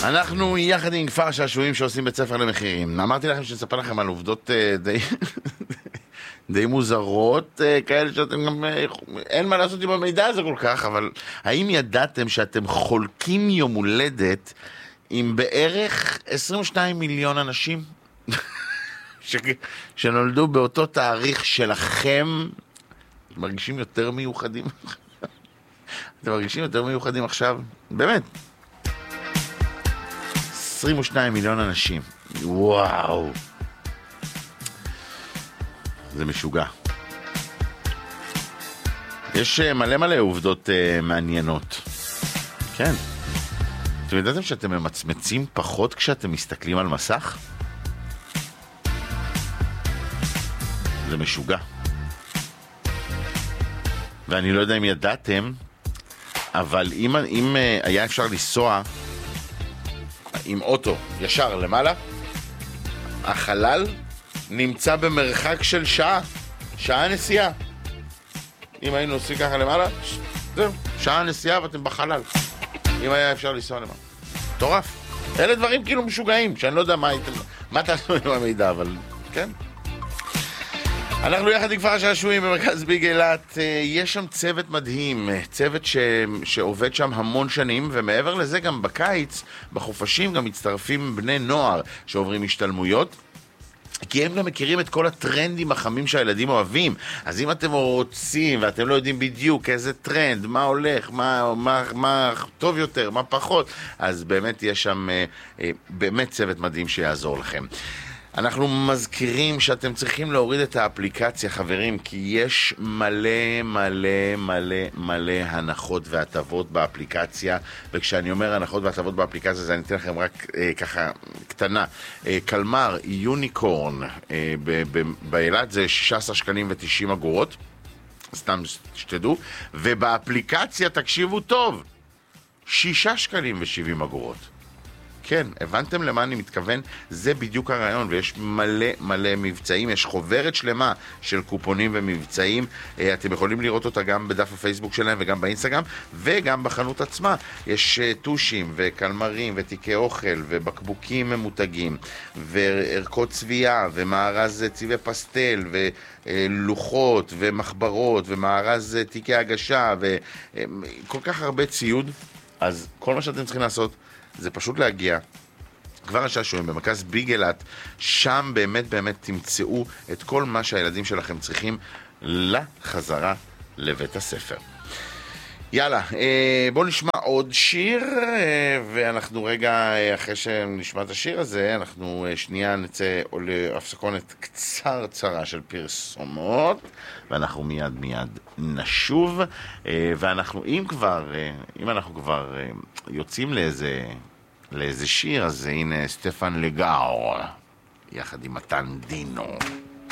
אנחנו יחד עם כפר השעשועים שעושים בית ספר למחירים. אמרתי לכם שנספר לכם על עובדות די מוזרות, כאלה שאתם גם, אין מה לעשות עם המידע הזה כל כך, אבל האם ידעתם שאתם חולקים יום הולדת עם בערך 22 מיליון אנשים שנולדו באותו תאריך שלכם? אתם מרגישים יותר מיוחדים? אתם מרגישים יותר מיוחדים עכשיו? באמת. 22 מיליון אנשים. וואו. זה משוגע. יש מלא עובדות מעניינות. כן. אתם ידעתם שאתם ממצמצים פחות כשאתם מסתכלים על מסך? זה משוגע. ואני לא יודע אם ידעתם, אבל אם היה אפשר לנסוע עם אוטו ישר למעלה, החלל נמצא במרחק של שעה נסיעה. אם היינו נוסעים ככה למעלה, זהו, שעה נסיעה ואתם בחלל. אם היה אפשר לנסוע למעלה. מטורף. אלה דברים כאילו משוגעים, שאני לא יודע מה תעשו עם המידע, אבל כן. אנחנו יחד עם כפר השעשועים במרכז ביג אילת. יש שם צוות מדהים, צוות שעובד שם המון שנים, ומעבר לזה גם בקיץ, בחופשים גם מצטרפים בני נוער שעוברים השתלמויות, כי הם גם מכירים את כל הטרנדים החמים שהילדים אוהבים. אז אם אתם רוצים ואתם לא יודעים בדיוק איזה טרנד, מה הולך, מה טוב יותר, מה פחות, אז באמת יש שם באמת צוות מדהים שיעזור לכם. אנחנו מזכירים שאתם צריכים להוריד את האפליקציה, חברים, כי יש מלא הנחות והטבות באפליקציה. וכשאני אומר הנחות והטבות באפליקציה, זה אני אתן לכם רק ככה קטנה. קלמר, יוניקורן, באילת זה 16 שקלים ו90 אגורות, סתם שתדעו. ובאפליקציה, תקשיבו טוב, 6 שקלים ו70 אגורות. כן, הבנתם למה אני מתכוון? זה בדיוק הרעיון, ויש מלא מבצעים, יש חוברת שלמה של קופונים ומבצעים, אתם יכולים לראות אותה גם בדף הפייסבוק שלהם וגם באינסטגרם, וגם בחנות עצמה. יש טושים וקלמרים ותיקי אוכל ובקבוקים ממותגים, וערכות צביעה ומארז צבעי פסטל ולוחות ומחברות ומארז תיקי הגשה וכל כך הרבה ציוד. אז כל מה שאתם צריכים לעשות זה פשוט להגיע כפר השעשועים במרכז ביג אילת, שם באמת תמצאו את כל מה שהילדים שלכם צריכים לחזרה לבית הספר. יאללה, בואו נשמע עוד שיר, ואנחנו רגע אחרי שנשמע את השיר הזה, אנחנו שנייה נצא להפסקונת קצרה של פרסומות, ואנחנו מיד נשוב, ואנחנו אם אנחנו כבר יוצאים לאיזה שיר, אז הנה סטפן לגאור יחד עם מתן דינו.